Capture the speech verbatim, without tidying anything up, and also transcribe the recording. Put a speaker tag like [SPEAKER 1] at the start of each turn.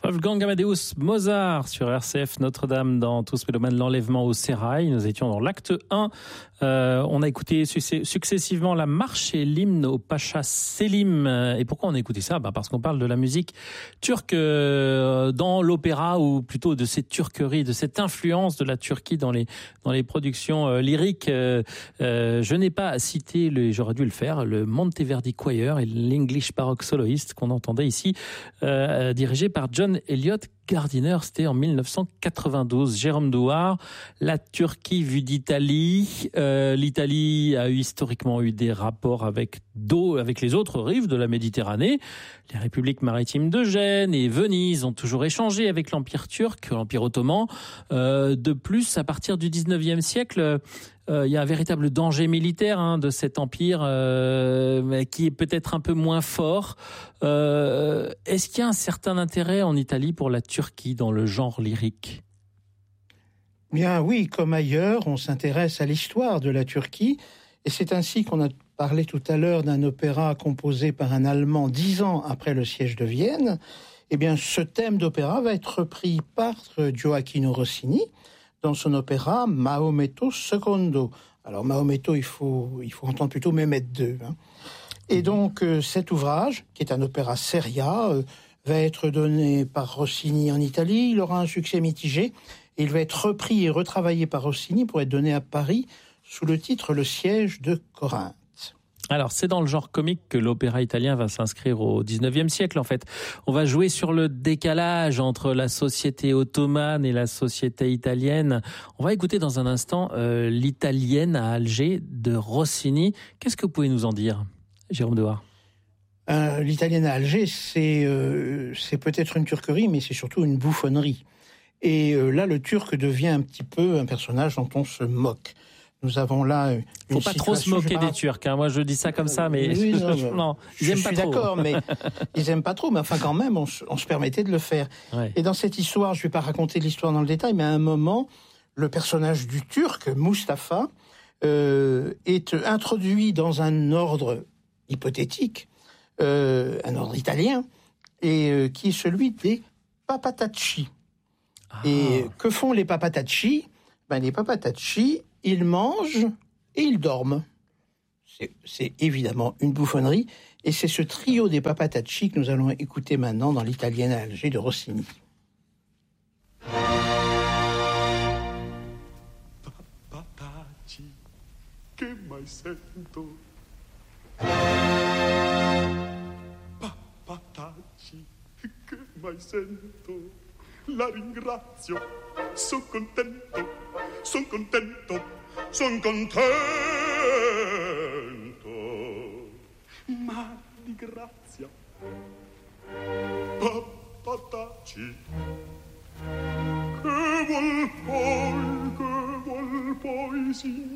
[SPEAKER 1] Wolfgang Amadeus Mozart sur R C F Notre-Dame dans Tous Mélomanes, l'enlèvement au sérail. Nous étions dans l'acte un. Euh, on a écouté successivement la marche et l'hymne au Pacha Selim. Et pourquoi on a écouté ça? Bah parce qu'on parle de la musique turque dans l'opéra, ou plutôt de cette turquerie, de cette influence de la Turquie dans les dans les productions lyriques. Euh, je n'ai pas cité, le, j'aurais dû le faire, le Monteverdi Choir et l'English Baroque Soloist qu'on entendait ici, euh, dirigé par John Elliott Gardiner. C'était en mille neuf cent quatre-vingt-douze. Jérôme Douard, la Turquie vue d'Italie. Euh, L'Italie a eu, historiquement eu des rapports avec d'eau, avec les autres rives de la Méditerranée. Les républiques maritimes de Gênes et Venise ont toujours échangé avec l'Empire turc, l'Empire ottoman. Euh, de plus, à partir du dix-neuvième siècle, euh, il y a un véritable danger militaire hein, de cet empire, euh, mais qui est peut-être un peu moins fort. Euh, est-ce qu'il y a un certain intérêt en Italie pour la Turquie dans le genre lyrique?
[SPEAKER 2] Bien oui, comme ailleurs, on s'intéresse à l'histoire de la Turquie, et c'est ainsi qu'on a parlé tout à l'heure d'un opéra composé par un Allemand dix ans après le siège de Vienne. Eh bien, ce thème d'opéra va être repris par Gioacchino Rossini dans son opéra Maometto secondo. Alors Maometto, il faut il faut entendre plutôt Mehmet deux. Hein. Et donc euh, cet ouvrage, qui est un opéra seria, euh, va être donné par Rossini en Italie. Il aura un succès mitigé. Et il va être repris et retravaillé par Rossini pour être donné à Paris sous le titre Le siège de Corinthe.
[SPEAKER 1] Alors, c'est dans le genre comique que l'opéra italien va s'inscrire au dix-neuvième siècle, en fait. On va jouer sur le décalage entre la société ottomane et la société italienne. On va écouter dans un instant euh, l'Italienne à Alger de Rossini. Qu'est-ce que vous pouvez nous en dire, Jérôme Douard?
[SPEAKER 2] euh, L'Italienne à Alger, c'est, euh, c'est peut-être une turquerie, mais c'est surtout une bouffonnerie. Et euh, là, le Turc devient un petit peu un personnage dont on se moque. Nous avons là une
[SPEAKER 1] Faut pas trop se moquer des Turcs. Hein. Moi, je dis ça comme ça, mais
[SPEAKER 2] oui, non,
[SPEAKER 1] je, non, ils
[SPEAKER 2] je
[SPEAKER 1] aiment
[SPEAKER 2] suis
[SPEAKER 1] pas trop.
[SPEAKER 2] d'accord, mais ils aiment pas trop. Mais enfin, quand même, on, on se permettait de le faire.
[SPEAKER 1] Ouais.
[SPEAKER 2] Et dans cette histoire, je vais pas raconter l'histoire dans le détail, mais à un moment, le personnage du Turc, Mustapha, euh, est introduit dans un ordre hypothétique, euh, un ordre italien, et euh, qui est celui des papatacci. Ah. Et que font les papatacci? Ben, les papatacci, ils mangent et ils dorment. C'est, c'est évidemment une bouffonnerie. Et c'est ce trio des papatacci que nous allons écouter maintenant dans l'Italienne à Alger de Rossini.
[SPEAKER 3] Papatacci, che mai sento. Papatacci, che mai sento. La ringrazio, son contento, son contento, son contento. Ma di grazia, papatacci, che vuol poi, che vuol poi, signor?